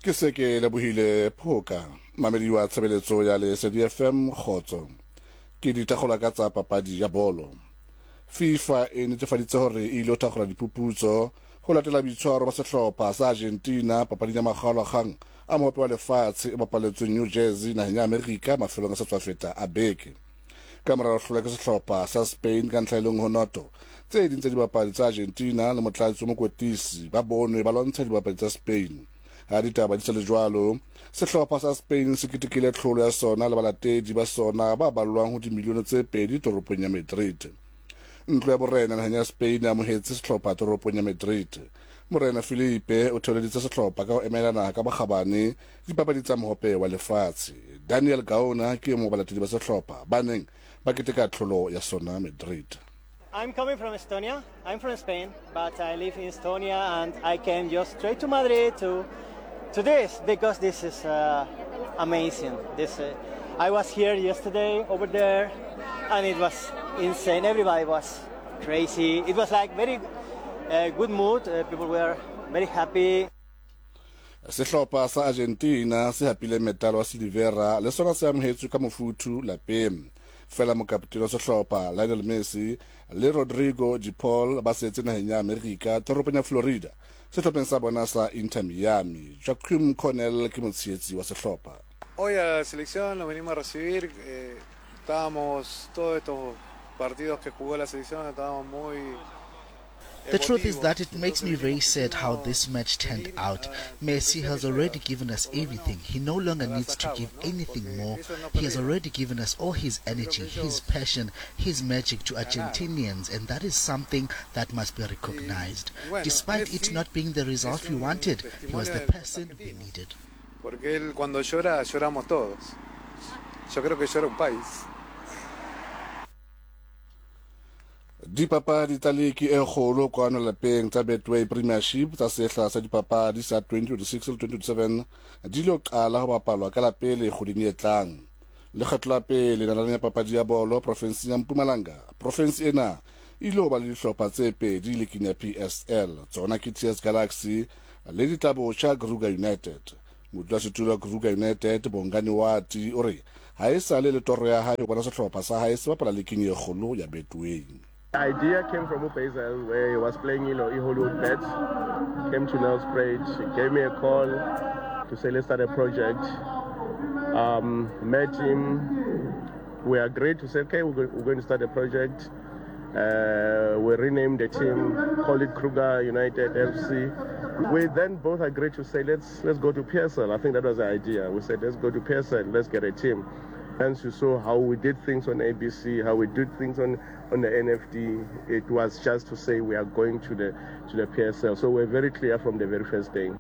Ke se ke lebohile Phoka mamedi wa tshebeletso ya Lesedi FM Khotso ke ditagola ka tsa papadi ya bolo. FIFA e netefaditse hore e ile thakgola diphuputso go latela boitshwaro ba sehlopha sa Argentina papading ya makgalakgang a mohope wa lefatshe e bapaletsweng New Jersey naheng ya Amerika mafelong a sa tswa feta a beke. Ka morao hlola ke sehlopha sa Spain ka ntlha e leng ho noto tse ding tse dibapadi tsa Argentina le motlatsi o mokwetisi ba bonwe ba lwantsha dibapadi tsa Spain. Ha ditaba di le jwalo sehlopha sa Spain se ketekile tlholo ya sona le balatedi ba sona ba ballwang ho dimilione tse 2 toropong ya Madrid. Ntlo ya borena naheng ya Spain ya mohetse sehlopha toropong ya Madrid. Morena Felipe o theoleditse sehlopha ka ho emela naha ka bakgabane dipapadi tsa mohope wa lefatshe. Daniel Gaona ke mo balatedi ba sehlopha ba neng ba keteka tlholo ya sona Madrid. I'm coming from Estonia. I'm from Spain, but I live in Estonia and I came just straight to Madrid to this because this is amazing. I was here yesterday over there and it was insane. Everybody was crazy. It was like very good mood. People were very happy. Sehlopha sa Argentina se hapile medal wa silivera le sona se amhetswe ka mofuthu lapeng. Fela mokapitene wa sehlopha Lionel Messi le Rodrigo de Paul ba setse naheng ya Amerika toropong ya Florida sehlopheng sa bona sa Inter Miami. Joaquim Cornell ke motshehetsi wa sehlopha. Hoy a la selección nos venimos a recibir, estábamos todos estos partidos que jugó la selección, estábamos muy. The truth is that it makes me very sad how this match turned out. Messi has already given us everything. He no longer needs to give anything more. He has already given us all his energy, his passion, his magic to Argentinians, and that is something that must be recognized. Despite it not being the result we wanted, he was the person we needed. Porque él cuando llora, lloramos todos. Yo creo que llora un país. Dipapadi tsa leki e kgolo kwano lapeng tsa Betway Premiership tsa sehla sa dipapadi sa 2026-2027 di lo qala ho bapalwa ka la pele kgoding e tlang. Lekgetlo la pele la papadi ya bolo province ya Mpumalanga. Province ena ilo ba le dihlopha tse pedi leking ya PSL tsona ke TS Galaxy le Ditlabotjha Kruger United. Modulasetulo wa Kruger United Bongani Wati o re ha e sale le toro ya hae ho bona sehlopha sa hae se bapala leking e kgolo ya Betway. The idea came from Upaisal where he was playing Hollywood Bets, came to Nelspruit, gave me a call to say let's start a project. Met him, we agreed to say okay, we're going to start a project. We renamed the team, called it Kruger United FC. We then both agreed to say let's go to PSL. I think that was the idea. We said let's go to PSL, let's get a team. Hence you saw how we did things on ABC, how we did things on the NFD. It was just to say we are going to the PSL. So we're very clear from the very first day.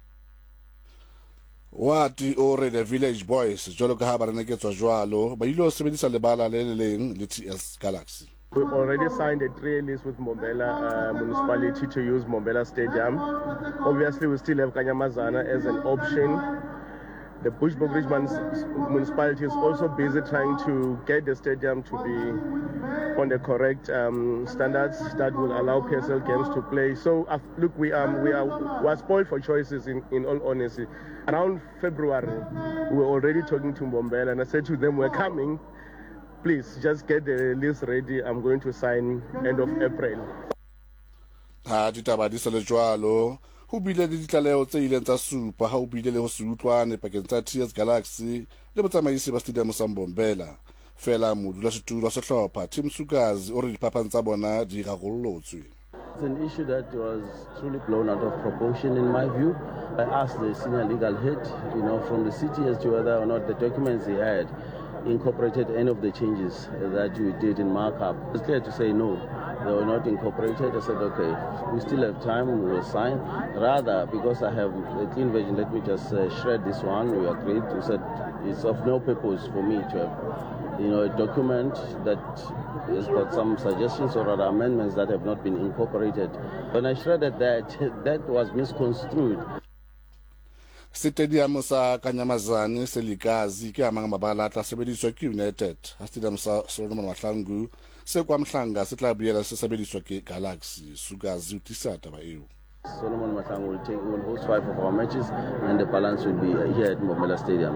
Wati ore the Village Boys jolo ka ha ba reneketswa jwalo ba ile ho sebedisa lebala le leng le TS Galaxy. We already signed a 3-year lease with Mbombela municipality to use Mbombela Stadium. Obviously we still have Kanyamazana as an option. The Bushbuckridge municipality is also busy trying to get the stadium to be on the correct standards that will allow PSL games to play. So look, we are spoiled for choices in all honesty. Around February, we were already talking to Mbombela and I said to them, we're coming. Please just get the list ready. I'm going to sign end of April. Ditaba di sa le jwalo ho bile le ditlaleho tse ileng tsa supa ha ho bile le ho se utlwane pakeng tsa TS Galaxy le botsamaisi ba stadium sa Mbombela. Fela modulasetulo wa sehlopha Tim Sukazi o re diphapang tsa bona di rarollotswe. It's an issue that was truly blown out of proportion in my view. I asked the senior legal head, from the city as to whether or not the documents he had incorporated any of the changes that we did in markup. It's clear to say no, they were not incorporated. I said, okay, we still have time, we will sign. Rather, because I have a clean version, let me just shred this one. We agreed. We said it's of no purpose for me to have, a document that has got some suggestions or other amendments that have not been incorporated. When I shredded that was misconstrued. Stadium sa Kanyamazane selikazi ke amang mabala tla sebediswa ke United. Stadium sa Solomon Mahlangu se kwa Mhlanga se tla boela se sebediswa ke Galaxy. Sukazi utisa taba eo. Solomon Mahlangu will host 5 of our matches, and the balance will be here at Mbombela Stadium.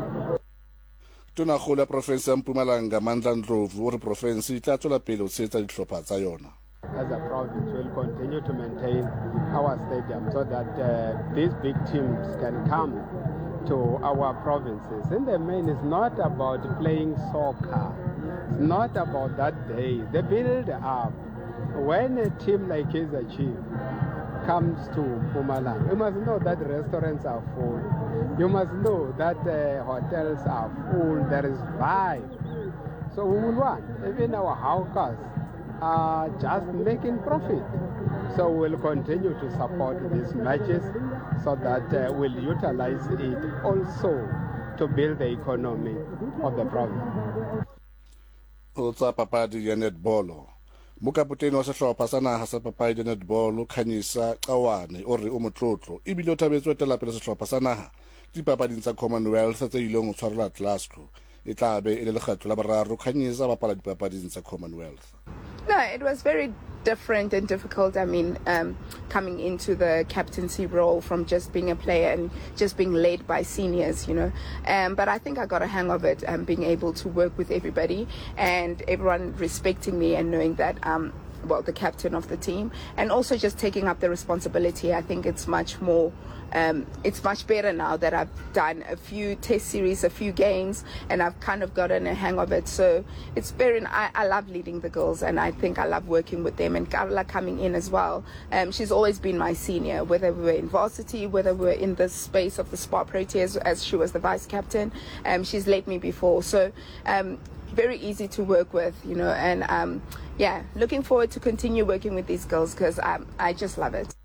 Tona kgolo ya province ya Mpumalanga Mandla Ndlovu o re province e tla tswela pele ho tshehetsa dihlopha tsa yona. As a province, we'll continue to maintain our stadium so that these big teams can come to our provinces. In the main, it's not about playing soccer. It's not about that day. The build up. When a team like Kaizer Chiefs comes to Mpumalanga, you must know that restaurants are full. You must know that hotels are full. There is vibe. So we will want, even our hawkers are just making profit. So we'll continue to support these matches so that we'll utilize it also to build the economy of the province. Otsa papadi ya netball. Mokapotene wa sehlopha sa naha sa papadi ya netball Khanyisa Qawane o re o motlotlo ebile o thabetse ho tela pele sehlopha sa naha dipapading tsa Commonwealth tse ileng ho tshwarela Glasgow. E tla be e le lekgetlo la boraro Khanyisa ba pala dipapading tsa Commonwealth. No, it was very different and difficult. I mean, coming into the captaincy role from just being a player and just being led by seniors, you know. But I think I got a hang of it, being able to work with everybody and everyone respecting me and knowing that well, the captain of the team, and also just taking up the responsibility. I think it's much more, it's much better now that I've done a few test series, a few games, and I've kind of gotten a hang of it. So it's very, I love leading the girls, and I think I love working with them. And Carla coming in as well. She's always been my senior, whether we were in varsity, whether we were in the space of the Spar Proteas, as she was the vice captain. She's led me before. So very easy to work with, you know, and yeah, looking forward to continue working with these girls because I just love it.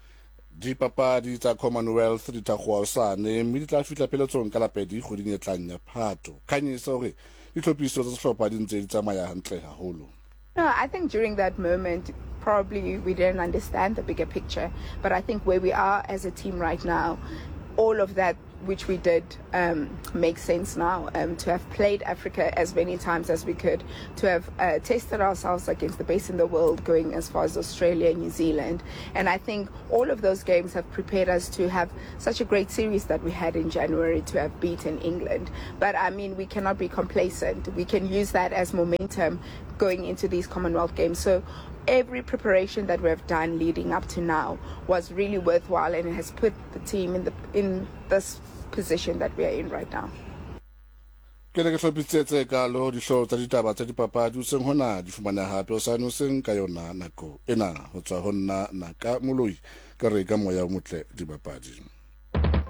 Dipapadi tsa Commonwealth di tla go osane mme di tla fitla peletsong ka lapedi kgoding e tlang ya Phato. Khanyisa hore ditlhophiso tsa sehlopha di ntse di tsamaya hantle haholo. No, I think during that moment, probably we didn't understand the bigger picture, but I think where we are as a team right now, all of that which we did makes sense now. To have played Africa as many times as we could, to have tested ourselves against the best in the world, going as far as Australia and New Zealand. And I think all of those games have prepared us to have such a great series that we had in January, to have beaten England. But I mean, we cannot be complacent. We can use that as momentum going into these Commonwealth Games. So every preparation that we have done leading up to now was really worthwhile, and it has put the team in this position that we are in right now. Ke le ke hlopitsetse ka lo di hlo tsa ditaba tsa dipapadi o seng hona di fumana hape o sane o seng ka yona nako ena ho tswa ho nna Naka Moloi ka re ka moya o motle dipapadi.